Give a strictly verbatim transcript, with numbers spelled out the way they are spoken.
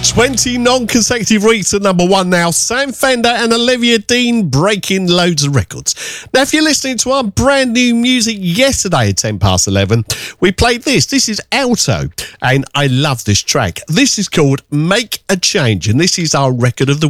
twenty non-consecutive weeks at number one now. Sam Fender and Olivia Dean breaking loads of records. Now, if you're listening to our brand new music yesterday at ten past eleven, we played this. This is Alto, and I love this track. This is called Make a Change, and this is our record of the